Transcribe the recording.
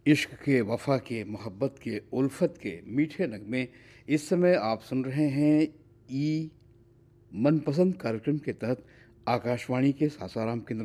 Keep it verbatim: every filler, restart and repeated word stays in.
इश्क के, वफ़ा के, मोहब्बत के, उल्फत के मीठे नगमे इस समय आप सुन रहे हैं ई मनपसंद कार्यक्रम के तहत आकाशवाणी के सासाराम केंद्र